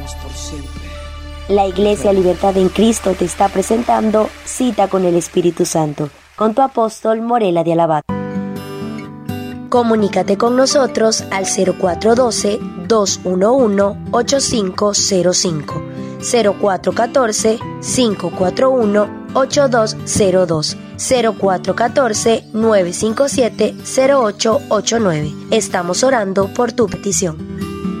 amaremos por siempre. La Iglesia Libertad en Cristo te está presentando Cita con el Espíritu Santo, con tu apóstol Morela de Alabat. Comunícate con nosotros al 0412-211-8505, 0414-541-8202, 0414-957-0889. Estamos orando por tu petición.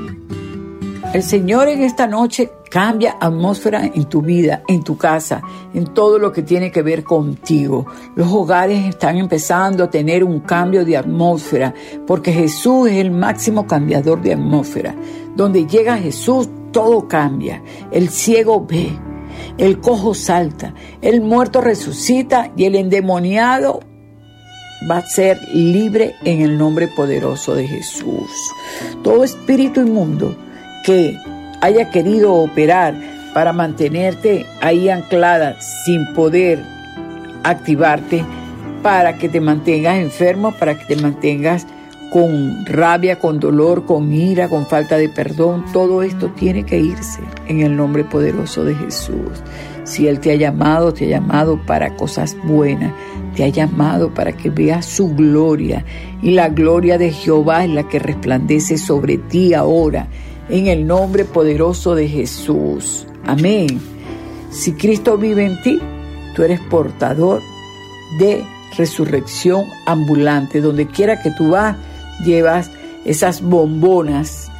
El Señor en esta noche cambia atmósfera en tu vida, en tu casa, en todo lo que tiene que ver contigo. Los hogares están empezando a tener un cambio de atmósfera, porque Jesús es el máximo cambiador de atmósfera. Donde llega Jesús, todo cambia. El ciego ve, el cojo salta, el muerto resucita y el endemoniado va a ser libre en el nombre poderoso de Jesús. Todo espíritu inmundo que haya querido operar para mantenerte ahí anclada sin poder activarte, para que te mantengas enfermo, para que te mantengas con rabia, con dolor, con ira, con falta de perdón, todo esto tiene que irse en el nombre poderoso de Jesús. Si Él te ha llamado para cosas buenas, te ha llamado para que veas su gloria, y la gloria de Jehová es la que resplandece sobre ti ahora, en el nombre poderoso de Jesús. Amén. Si Cristo vive en ti, tú eres portador de resurrección ambulante. Donde quiera que tú vas, llevas esas bombonas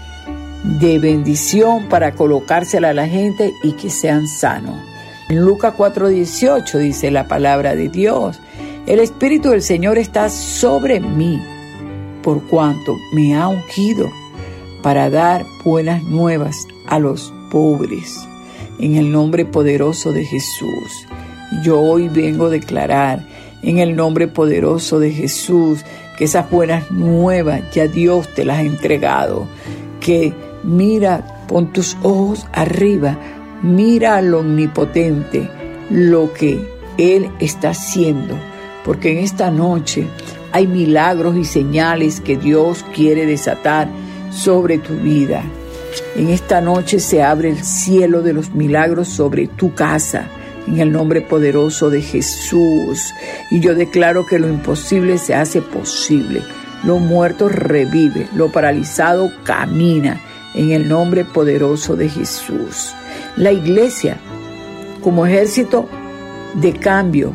de bendición para colocársela a la gente y que sean sanos. En Lucas 4:18 dice la palabra de Dios: el Espíritu del Señor está sobre mí, por cuanto me ha ungido para dar buenas nuevas a los pobres. En el nombre poderoso de Jesús, yo hoy vengo a declarar en el nombre poderoso de Jesús que esas buenas nuevas ya Dios te las ha entregado. Que mira, pon tus ojos arriba, mira al Omnipotente, lo que Él está haciendo, porque en esta noche hay milagros y señales que Dios quiere desatar sobre tu vida. En esta noche se abre el cielo de los milagros sobre tu casa, en el nombre poderoso de Jesús. Y yo declaro que lo imposible se hace posible. Lo muerto revive, lo paralizado camina, en el nombre poderoso de Jesús. La iglesia, como ejército de cambio,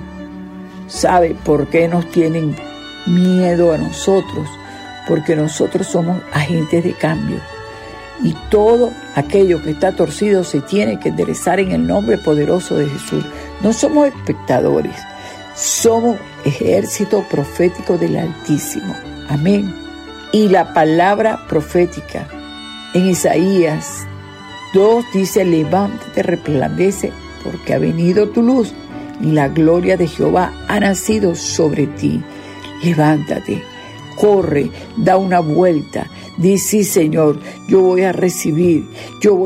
¿sabe por qué nos tienen miedo a nosotros? Porque nosotros somos agentes de cambio, y todo aquello que está torcido se tiene que enderezar en el nombre poderoso de Jesús. No somos espectadores, somos ejército profético del Altísimo. Amén. Y la palabra profética en Isaías 2 dice: levántate, resplandece, porque ha venido tu luz y la gloria de Jehová ha nacido sobre ti. Levántate, corre, da una vuelta, di: sí, Señor, yo voy a recibir, yo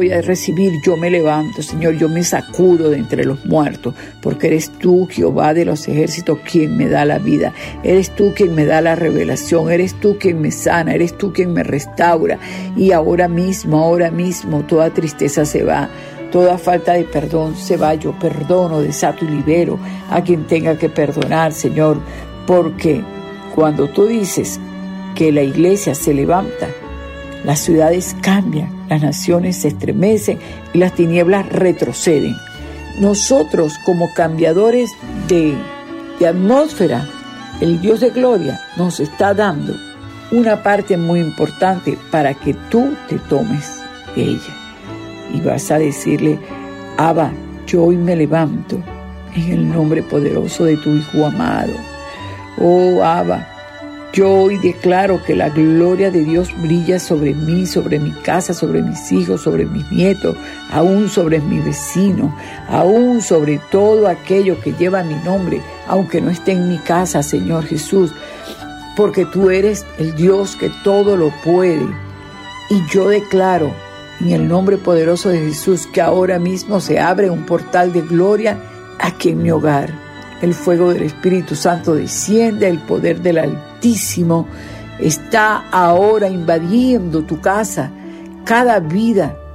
me levanto, Señor, yo me sacudo de entre los muertos, porque eres tú, Jehová de los ejércitos, quien me da la vida, eres tú quien me da la revelación, eres tú quien me sana, eres tú quien me restaura, y ahora mismo, toda tristeza se va, toda falta de perdón se va. Yo perdono, desato y libero a quien tenga que perdonar, Señor, porque cuando tú dices que la iglesia se levanta, las ciudades cambian, las naciones se estremecen y las tinieblas retroceden. Nosotros, como cambiadores de atmósfera, el Dios de gloria nos está dando una parte muy importante para que tú te tomes de ella. Y vas a decirle: Abba, yo hoy me levanto en el nombre poderoso de tu Hijo amado. Oh, Abba, yo hoy declaro que la gloria de Dios brilla sobre mí, sobre mi casa, sobre mis hijos, sobre mis nietos, aún sobre mis vecinos, aún sobre todo aquello que lleva mi nombre, aunque no esté en mi casa, Señor Jesús, porque tú eres el Dios que todo lo puede. Y yo declaro en el nombre poderoso de Jesús que ahora mismo se abre un portal de gloria aquí en mi hogar. El fuego del Espíritu Santo desciende, el poder del Altísimo está ahora invadiendo tu casa. Cada vida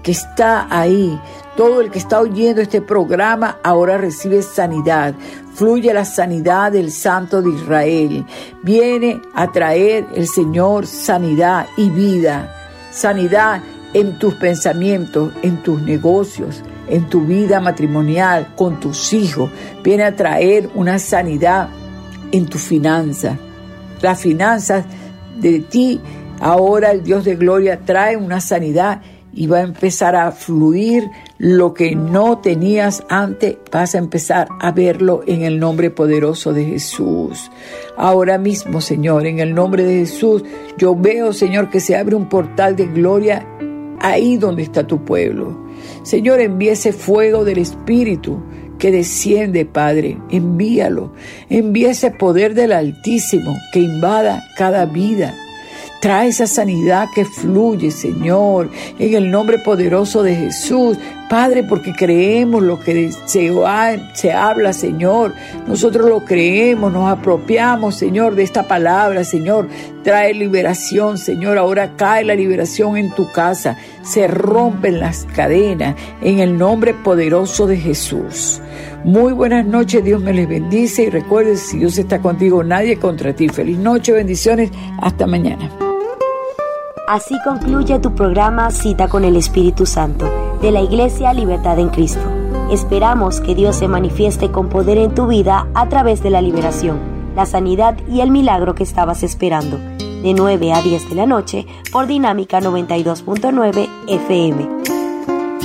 que está ahí, todo el que está oyendo este programa, ahora recibe sanidad. Fluye la sanidad del Santo de Israel. Viene a traer el Señor sanidad y vida. Sanidad en tus pensamientos, en tus negocios, en tu vida matrimonial, con tus hijos. Viene a traer una sanidad en tus finanzas. Las finanzas de ti, ahora el Dios de gloria trae una sanidad y va a empezar a fluir lo que no tenías antes. Vas a empezar a verlo en el nombre poderoso de Jesús. Ahora mismo, Señor, en el nombre de Jesús, yo veo, Señor, que se abre un portal de gloria ahí donde está tu pueblo. Señor, envía ese fuego del Espíritu que desciende, Padre. Envíalo. Envía ese poder del Altísimo que invada cada vida. Trae esa sanidad que fluye, Señor, en el nombre poderoso de Jesús. Padre, porque creemos lo que se habla, Señor. Nosotros lo creemos, nos apropiamos, Señor, de esta palabra, Señor. Trae liberación, Señor. Ahora cae la liberación en tu casa. Se rompen las cadenas en el nombre poderoso de Jesús. Muy buenas noches, Dios me les bendice y recuerden, si Dios está contigo, nadie contra ti. Feliz noche, bendiciones, hasta mañana. Así concluye tu programa Cita con el Espíritu Santo, de la Iglesia Libertad en Cristo. Esperamos que Dios se manifieste con poder en tu vida a través de la liberación, la sanidad y el milagro que estabas esperando. De 9 a 10 de la noche por Dinámica 92.9 FM.